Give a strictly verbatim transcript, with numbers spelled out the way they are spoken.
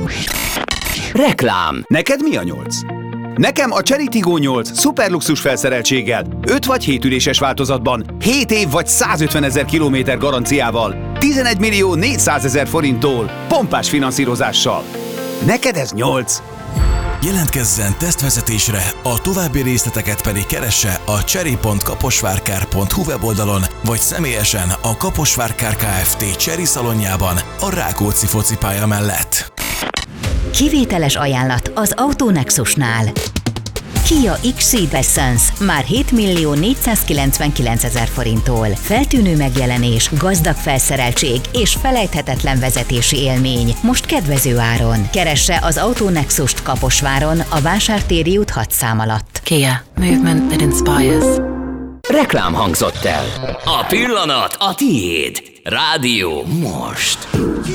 Reklám. Neked mi a nyolc? Nekem a Chery Tiggo nyolc szuperluxus felszereltséggel, öt vagy hét üléses változatban, hét év vagy százötvenezer kilométer garanciával, tizenegy millió négyszázezer forinttól, pompás finanszírozással. Neked ez nyolc? Jelentkezzen tesztvezetésre, a további részleteket pedig keresse a chery pont kaposvárkár pont hu weboldalon, vagy személyesen a Kaposvárkár Kft. Chery szalonjában a Rákóczi focipálya mellett. Kivételes ajánlat az Autonexusnál. Kia X-Ceed Essence már hét millió négyszázkilencvenkilencezer forinttól. Feltűnő megjelenés, gazdag felszereltség és felejthetetlen vezetési élmény. Most kedvező áron. Keresse az Autonexust Kaposváron a Vásártéri út hat szám alatt. Kia. Movement that inspires. Reklám hangzott el. A pillanat a tiéd. Rádió most.